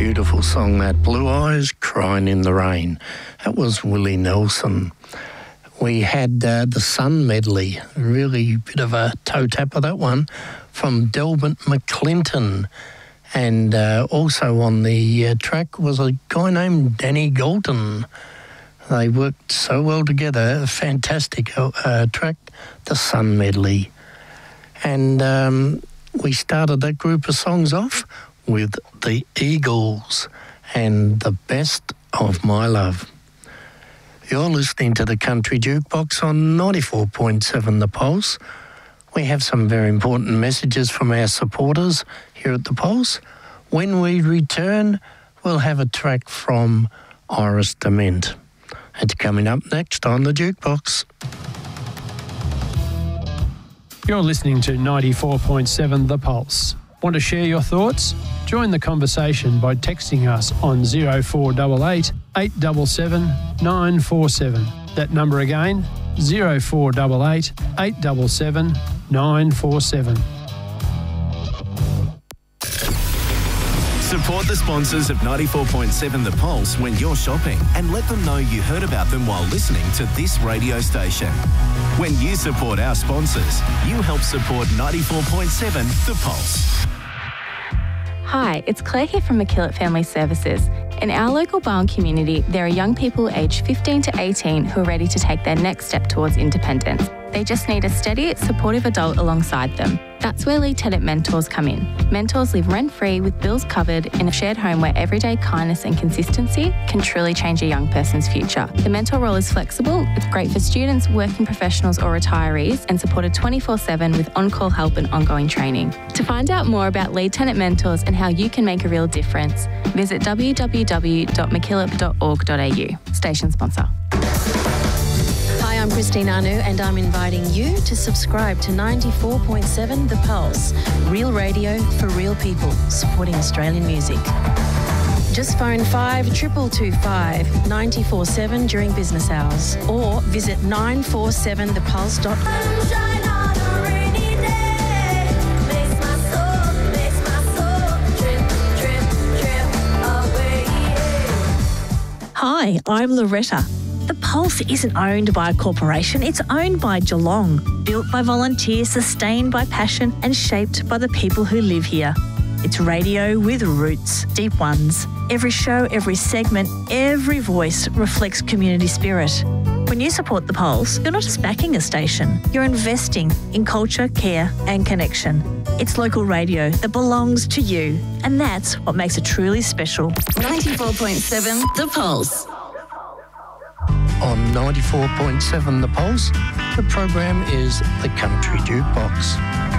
beautiful song, that, Blue Eyes Crying in the Rain. That was Willie Nelson. We had the Sun medley, really bit of a toe tapper, that one, from Delbert McClinton. And also on the track was a guy named Danny Galton. They worked so well together. A fantastic track, the Sun medley. And we started that group of songs off with the Eagles and The Best of My Love. You're listening to the Country Jukebox on 94.7 The Pulse. We have some very important messages from our supporters here at The Pulse. When we return, we'll have a track from Iris Dement. It's coming up next on the Jukebox. You're listening to 94.7 The Pulse. Want to share your thoughts? Join the conversation by texting us on 0488 877 947. That number again, 0488 877 947. Support the sponsors of 94.7 The Pulse when you're shopping and let them know you heard about them while listening to this radio station. When you support our sponsors, you help support 94.7 The Pulse. Hi, it's Claire here from McKillop Family Services. In our local Barwon community, there are young people aged 15 to 18 who are ready to take their next step towards independence. They just need a steady, supportive adult alongside them. That's where Lead Tenant Mentors come in. Mentors live rent-free with bills covered in a shared home where everyday kindness and consistency can truly change a young person's future. The mentor role is flexible. It's great for students, working professionals or retirees and supported 24/7 with on-call help and ongoing training. To find out more about Lead Tenant Mentors and how you can make a real difference, visit www.mckillop.org.au. Station sponsor. Hi, I'm Christine Anu and I'm inviting you to subscribe to 94.7 The Pulse, real radio for real people, supporting Australian music. Just phone 5225 947 during business hours or visit 947thepulse.com. Hi, I'm Loretta. The Pulse isn't owned by a corporation, it's owned by Geelong. Built by volunteers, sustained by passion and shaped by the people who live here. It's radio with roots, deep ones. Every show, every segment, every voice reflects community spirit. When you support The Pulse, you're not just backing a station, you're investing in culture, care and connection. It's local radio that belongs to you, and that's what makes it truly special. 94.7 The Pulse. On 94.7 The Pulse, the program is the Country Jukebox.